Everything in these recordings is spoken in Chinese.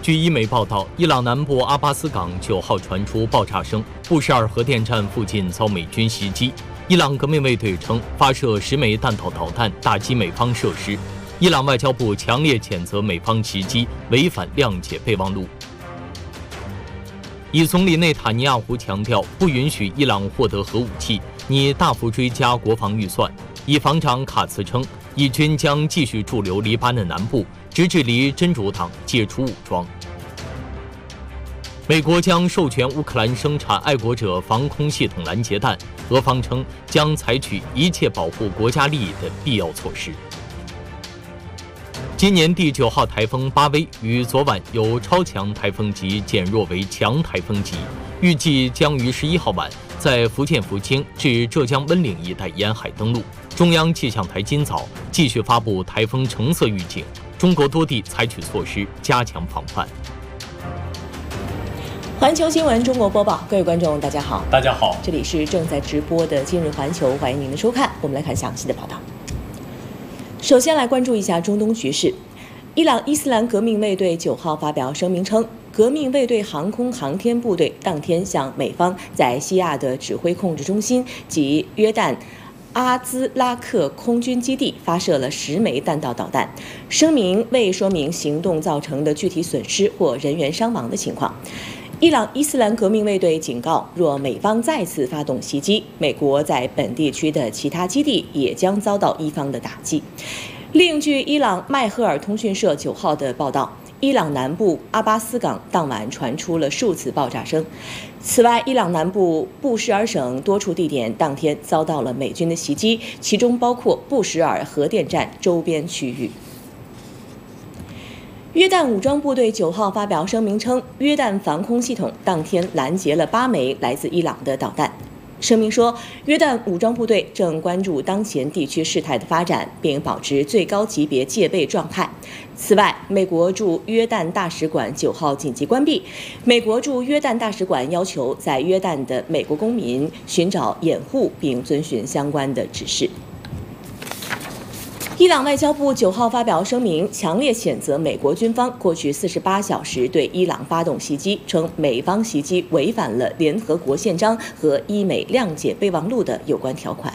据伊媒报道，伊朗南部阿巴斯港9号传出爆炸声，布什尔核电站附近遭美军袭击。伊朗革命卫队称，发射10枚弹道导弹打击美方设施。伊朗外交部强烈谴责美方袭击，违反谅解备忘录。以总理内塔尼亚胡强调，不允许伊朗获得核武器，拟大幅追加国防预算。以防长卡茨称，以军将继续驻留黎巴嫩南部，直至离真主党解除武装。美国将授权乌克兰生产爱国者防空系统拦截弹，俄方称将采取一切保护国家利益的必要措施。今年第9号台风巴威于昨晚由超强台风级减弱为强台风级，预计将于11号晚在福建福清至浙江温岭一带沿海登陆。中央气象台今早继续发布台风橙色预警，中国多地采取措施加强防范。 环球新闻中国播报，各位观众大家好。 大家好， 这里是正在直播的今日环球，欢迎您的收看。我们来看详细的报道。首先来关注一下中东局势。伊朗伊斯兰革命卫队9号发表声明称，革命卫队航空航天部队当天向美方在西亚的指挥控制中心及约旦阿兹拉克空军基地发射了10枚弹道导弹。声明未说明行动造成的具体损失或人员伤亡的情况。伊朗伊斯兰革命卫队警告，若美方再次发动袭击，美国在本地区的其他基地也将遭到伊方的打击。另据伊朗迈赫尔通讯社9号的报道，伊朗南部阿巴斯港当晚传出了数次爆炸声。此外，伊朗南部布什尔省多处地点当天遭到了美军的袭击，其中包括布什尔核电站周边区域。约旦武装部队9号发表声明称，约旦防空系统当天拦截了8枚来自伊朗的导弹。声明说，约旦武装部队正关注当前地区事态的发展，并保持最高级别戒备状态。此外，美国驻约旦大使馆9号紧急关闭。美国驻约旦大使馆要求在约旦的美国公民寻找掩护，并遵循相关的指示。伊朗外交部9号发表声明，强烈谴责美国军方过去48小时对伊朗发动袭击，称美方袭击违反了联合国宪章和伊美谅解备忘录的有关条款。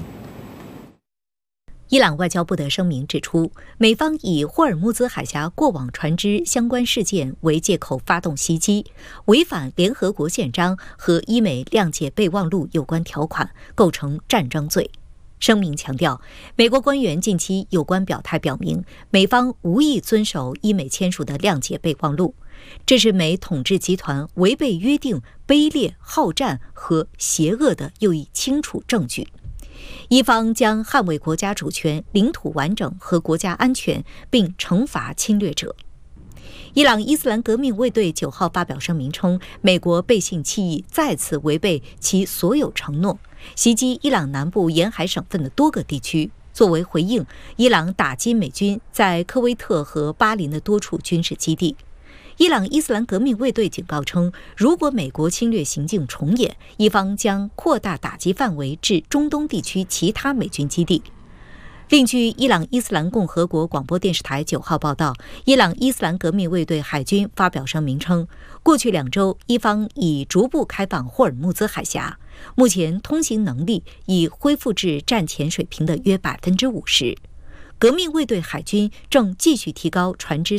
伊朗外交部的声明指出，美方以霍尔木兹海峡过往船只相关事件为借口发动袭击，违反联合国宪章和伊美谅解备忘录有关条款，构成战争罪。声明强调，美国官员近期有关表态表明，美方无意遵守伊美签署的谅解备忘录，这是美统治集团违背约定、卑劣、好战和邪恶的又一清楚证据。伊方将捍卫国家主权、领土完整和国家安全，并惩罚侵略者。伊朗伊斯兰革命卫队9号发表声明称，美国背信弃义，再次违背其所有承诺，袭击伊朗南部沿海省份的多个地区。作为回应，伊朗打击美军在科威特和巴林的多处军事基地。伊朗伊斯兰革命卫队警告称，如果美国侵略行径重演，伊方将扩大打击范围至中东地区其他美军基地。另据伊朗伊斯兰共和国广播电视台9号报道，伊朗伊斯兰革命卫队海军发表声明称，过去2周，伊方已逐步开放霍尔木兹海峡，目前通行能力已恢复至战前水平的约50%。革命卫队海军正继续提高船只